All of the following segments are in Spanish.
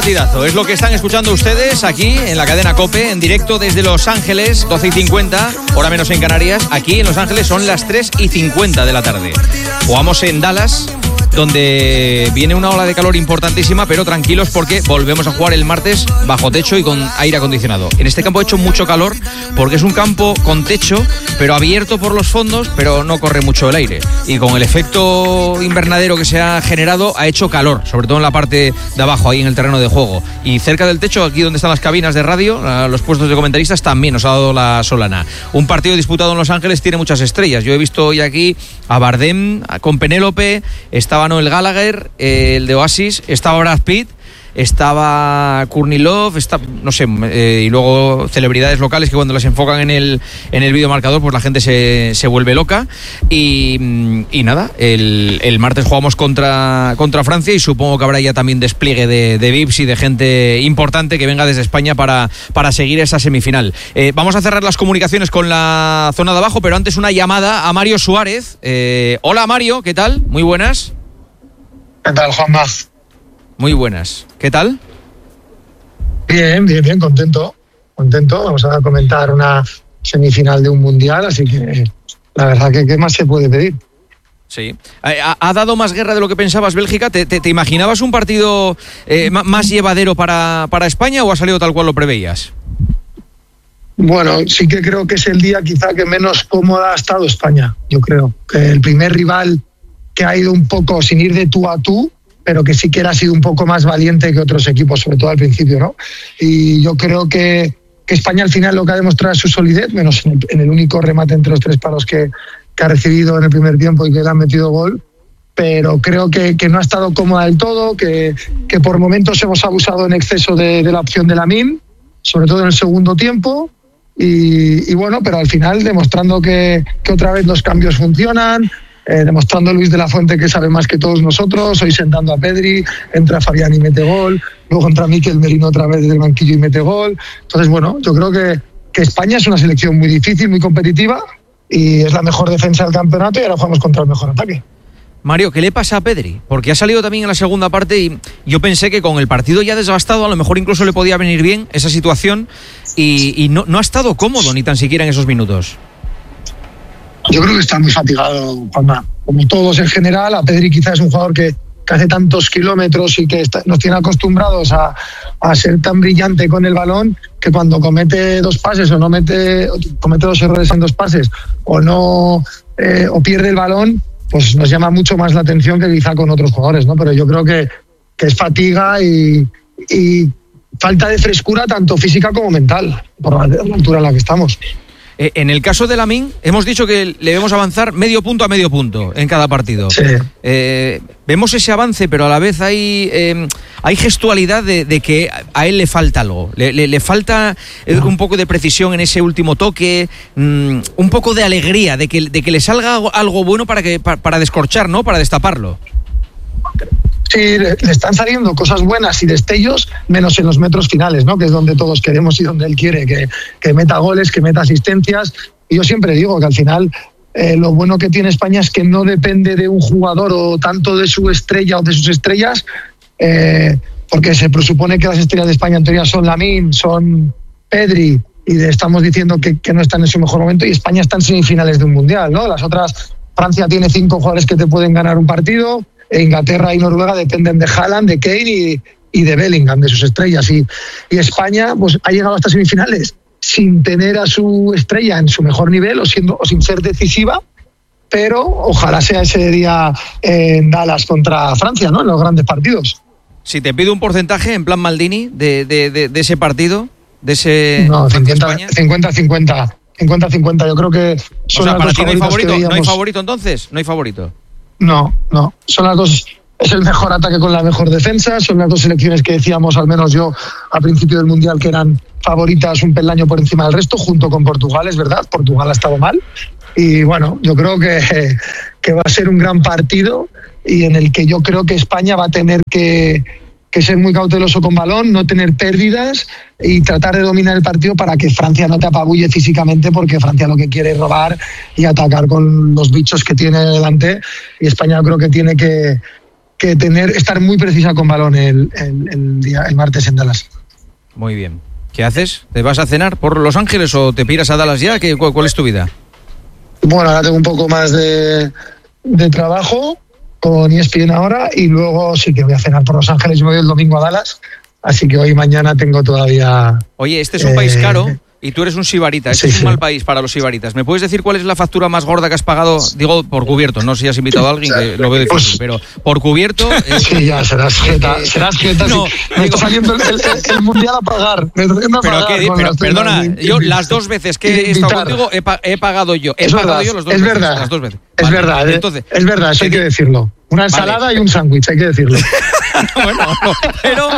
partidazo. Es lo que están escuchando ustedes aquí en la cadena COPE, en directo desde Los Ángeles, 12:50, hora menos en Canarias. Aquí en Los Ángeles son las 3:50 de la tarde. Jugamos en Dallas, donde viene una ola de calor importantísima, pero tranquilos porque volvemos a jugar el martes bajo techo y con aire acondicionado. En este campo ha hecho mucho calor porque es un campo con techo, pero abierto por los fondos, pero no corre mucho el aire. Y con el efecto invernadero que se ha generado, ha hecho calor, sobre todo en la parte de abajo, ahí en el terreno de juego. Y cerca del techo, aquí donde están las cabinas de radio, los puestos de comentaristas, también nos ha dado la solana. Un partido disputado en Los Ángeles tiene muchas estrellas. Yo he visto hoy aquí a Bardem con Penélope, estaba Noel Gallagher, el de Oasis, estaba Brad Pitt, estaba Courtney Love, no sé, y luego celebridades locales que cuando las enfocan en el videomarcador, pues la gente se vuelve loca. Y nada, el martes jugamos contra Francia y supongo que habrá ya también despliegue de VIPs y de gente importante que venga desde España para seguir esa semifinal. Vamos a cerrar las comunicaciones con la zona de abajo, pero antes una llamada a Mario Suárez. Hola Mario, ¿qué tal? Muy buenas. ¿Qué tal, Juanma? Muy buenas. ¿Qué tal? Bien, contento. Vamos a comentar una semifinal de un mundial, así que la verdad que ¿qué más se puede pedir? Sí. ¿Ha dado más guerra de lo que pensabas Bélgica? ¿Te imaginabas un partido más llevadero para España o ha salido tal cual lo preveías? Bueno, sí que creo que es el día quizá que menos cómoda ha estado España. Yo creo que el primer rival que ha ido un poco sin ir de tú a tú, pero que sí que ha sido un poco más valiente que otros equipos, sobre todo al principio, ¿no? Y yo creo que España al final lo que ha demostrado es su solidez, menos en el único remate entre los tres palos que ha recibido en el primer tiempo y que le han metido gol, pero creo que no ha estado cómoda del todo, que por momentos hemos abusado en exceso de la opción de Lamine, sobre todo en el segundo tiempo, y bueno, pero al final demostrando que otra vez los cambios funcionan, demostrando Luis de la Fuente que sabe más que todos nosotros, hoy sentando a Pedri, entra Fabián y mete gol, luego entra Mikel Merino otra vez desde el banquillo y mete gol. Entonces, bueno, yo creo que España es una selección muy difícil, muy competitiva y es la mejor defensa del campeonato y ahora jugamos contra el mejor ataque. Mario, ¿qué le pasa a Pedri? Porque ha salido también en la segunda parte y yo pensé que con el partido ya desgastado a lo mejor incluso le podía venir bien esa situación y no ha estado cómodo ni tan siquiera en esos minutos. Yo creo que está muy fatigado, Juanma. Como todos en general, a Pedri quizás es un jugador que hace tantos kilómetros y que nos tiene acostumbrados a ser tan brillante con el balón que cuando comete dos pases o comete dos errores en dos pases o pierde el balón, pues nos llama mucho más la atención que quizá con otros jugadores, ¿no? Pero yo creo que es fatiga y falta de frescura tanto física como mental por la altura en la que estamos. En el caso de Lamine, hemos dicho que le vemos avanzar medio punto a medio punto en cada partido. Sí. Vemos ese avance, pero a la vez hay gestualidad de que a él le falta algo. Le falta un poco de precisión en ese último toque, un poco de alegría, de que le salga algo bueno para descorchar, ¿no? Para destaparlo. Sí, le están saliendo cosas buenas y destellos, menos en los metros finales, ¿no? Que es donde todos queremos y donde él quiere, que meta goles, que meta asistencias. Y yo siempre digo que al final lo bueno que tiene España es que no depende de un jugador o tanto de su estrella o de sus estrellas, porque se presupone que las estrellas de España en teoría son Lamine, son Pedri, y estamos diciendo que no están en su mejor momento, y España está en semifinales de un mundial, ¿no? Las otras, Francia tiene 5 jugadores que te pueden ganar un partido, Inglaterra y Noruega dependen de Haaland, de Kane y de Bellingham, de sus estrellas, y España pues ha llegado hasta semifinales sin tener a su estrella en su mejor nivel o sin ser decisiva, pero ojalá sea ese día en Dallas contra Francia, ¿no? En los grandes partidos. Si te pido un porcentaje en plan Maldini de ese partido, de ese... No, 50-50. 50-50, yo creo que son, o sea, las dos favoritas que veíamos. ¿No hay favorito entonces? No hay favorito. No, son las dos. Es el mejor ataque con la mejor defensa. Son las dos selecciones que decíamos, al menos yo, a principio del Mundial, que eran favoritas un peldaño por encima del resto, junto con Portugal, es verdad. Portugal ha estado mal. Y bueno, yo creo que va a ser un gran partido y en el que yo creo que España va a tener que ser muy cauteloso con balón, no tener pérdidas y tratar de dominar el partido para que Francia no te apabulle físicamente, porque Francia lo que quiere es robar y atacar con los bichos que tiene delante, y España creo que tiene que que estar muy precisa con balón el martes en Dallas. Muy bien. ¿Qué haces? ¿Te vas a cenar por Los Ángeles o te piras a Dallas ya? ¿Cuál es tu vida? Bueno, ahora tengo un poco más de trabajo con ESPN ahora y luego sí que voy a cenar por Los Ángeles. Yo me voy el domingo a Dallas, así que hoy y mañana tengo todavía... Oye, este es un país caro y tú eres un sibarita. Este es un mal país para los sibaritas. ¿Me puedes decir cuál es la factura más gorda que has pagado? Digo, por cubierto, no sé si has invitado a alguien, que lo veo difícil, pero por cubierto... Sí, ya, serás jeta. No, me está saliendo el Mundial a pagar. Perdona, yo las 2 veces que he estado contigo he pagado yo. He pagado yo las dos veces. Es verdad, entonces, es verdad, eso hay que decirlo. Una ensalada y un sándwich, hay que decirlo. Bueno, pero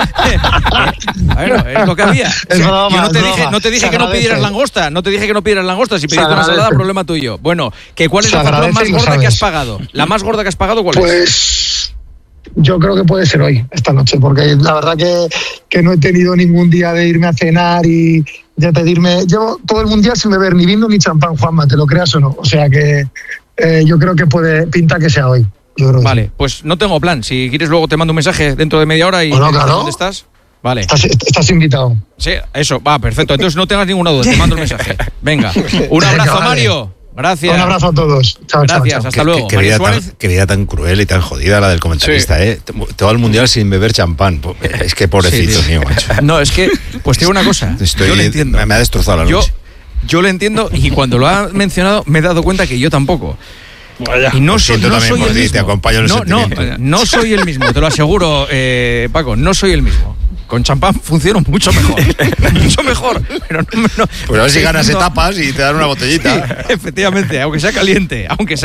es lo que había. Yo no te dije que no pidieras langosta. No te dije que no pidieras langosta. Si pediste una ensalada, problema tuyo. Bueno, ¿cuál es la factura más gorda que has pagado? ¿La más gorda que has pagado cuál es? Pues yo creo que puede ser hoy, esta noche, porque la verdad que no he tenido ningún día de irme a cenar y de pedirme... Llevo todo el mundial sin beber ni vino ni champán, Juanma, te lo creas o no. O sea que yo creo que pinta que sea hoy. Vale, pues no tengo plan. Si quieres luego te mando un mensaje dentro de media hora y claro. ¿dónde estás? Vale. Estás invitado. Sí, eso, va, perfecto. Entonces no tengas ninguna duda, te mando el mensaje. Venga, un abrazo, vale. Mario. Gracias. Un abrazo a todos. Chao, gracias, chao. hasta luego. Qué vida tan cruel y tan jodida la del comentarista, sí. Todo el mundial sin beber champán. Es que pobrecito mío, macho. No, es que, pues te digo una cosa. Yo lo entiendo. Me ha destrozado la noche. Yo lo entiendo y cuando lo ha mencionado me he dado cuenta que yo tampoco. Vaya, y no soy el mismo. Te acompaño en el sentimiento. No soy el mismo, te lo aseguro, Paco, no soy el mismo. Con champán funciona mucho mejor. Mucho mejor. Pero no, pues a ver si ganas etapas y te dan una botellita. Sí, efectivamente, aunque sea caliente.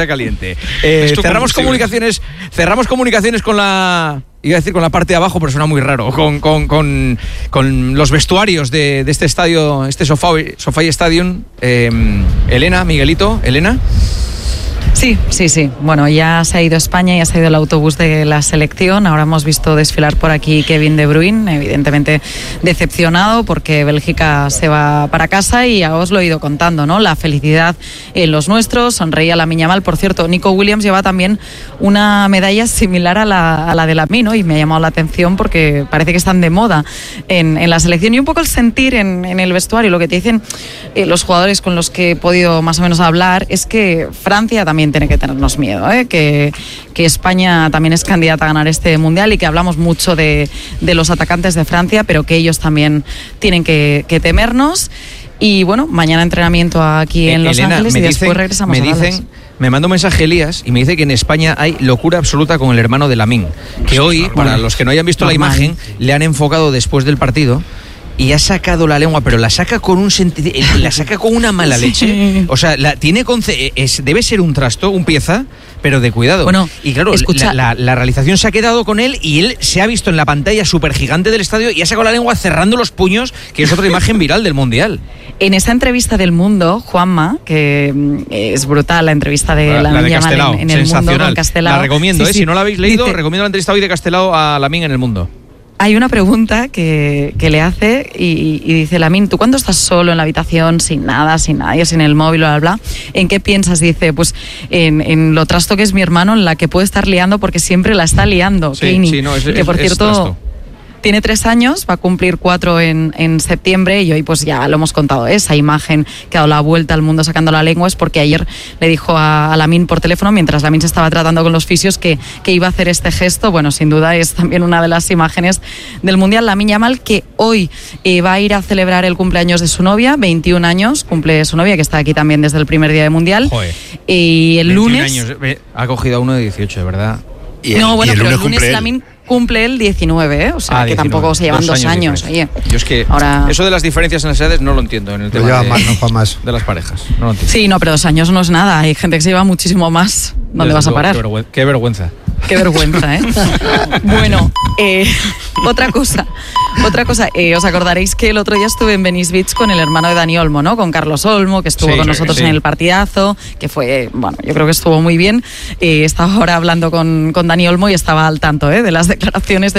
Cerramos comunicaciones con la... Iba a decir con la parte de abajo, pero suena muy raro. Con los vestuarios de este estadio, este SoFi Stadium. Elena, Miguelito, Elena. Sí. Bueno, ya se ha ido España, ya se ha ido el autobús de la selección. Ahora hemos visto desfilar por aquí Kevin De Bruyne, evidentemente decepcionado porque Bélgica se va para casa y ya os lo he ido contando, ¿no? La felicidad en los nuestros, sonreía Lamine Yamal. Por cierto, Nico Williams lleva también una medalla similar a la de Lamine, ¿no? Y me ha llamado la atención porque parece que están de moda en la selección. Y un poco el sentir en el vestuario, lo que te dicen los jugadores con los que he podido más o menos hablar, es que Francia también tiene que tenernos miedo, que España también es candidata a ganar este mundial y que hablamos mucho de los atacantes de Francia, pero que ellos también tienen que temernos. Y bueno, mañana entrenamiento aquí en Los Ángeles y después regresamos a Dallas. Me manda un mensaje Elías y me dice que en España hay locura absoluta con el hermano de Lamine, que hoy, para los que no hayan visto la imagen, le han enfocado después del partido y ha sacado la lengua, pero la saca con la saca con una mala leche. O sea, debe ser un trasto, un pieza, pero de cuidado. Bueno, y claro, la realización se ha quedado con él y él se ha visto en la pantalla súper gigante del estadio y ha sacado la lengua cerrando los puños, que es otra imagen viral del Mundial. En esa entrevista del Mundo, Juanma, que es brutal la entrevista de Lamine Yamal en el Mundo con Castelao. La recomiendo, si no la habéis leído, recomiendo la entrevista hoy de Castelao a Lamine en el Mundo. Hay una pregunta que le hace y dice: Lamine, ¿tú cuando estás solo en la habitación, sin nada, sin nadie, sin el móvil, bla, bla, ¿en qué piensas? Dice, pues en lo trasto que es mi hermano, en la que puede estar liando porque siempre la está liando. Que por cierto... Tiene 3 años, va a cumplir 4 en septiembre y hoy pues ya lo hemos contado, esa imagen que ha dado la vuelta al mundo sacando la lengua es porque ayer le dijo a Lamine por teléfono, mientras Lamine se estaba tratando con los fisios, que iba a hacer este gesto. Bueno, sin duda es también una de las imágenes del Mundial. Lamine Yamal, que hoy va a ir a celebrar el cumpleaños de su novia, 21 años, cumple su novia, que está aquí también desde el primer día de Mundial. Joder. Y el lunes... años, ha cogido a uno de 18, de verdad. No, bueno, pero el lunes Lamine cumple el 19, o sea, que 19, tampoco se llevan 2 años. Oye, yo es que eso de las diferencias en las edades no lo entiendo en el tema de las parejas. No lo entiendo. Sí, no, pero 2 años no es nada. Hay gente que se lleva muchísimo más. ¿Dónde vas a parar? Qué vergüenza. Qué vergüenza, ¿eh? Bueno, otra cosa. Os acordaréis que el otro día estuve en Venice Beach con el hermano de Dani Olmo, ¿no? Con Carlos Olmo, que estuvo con nosotros en el partidazo, que fue, bueno, yo creo que estuvo muy bien. Estaba ahora hablando con Dani Olmo y estaba al tanto, de las declaraciones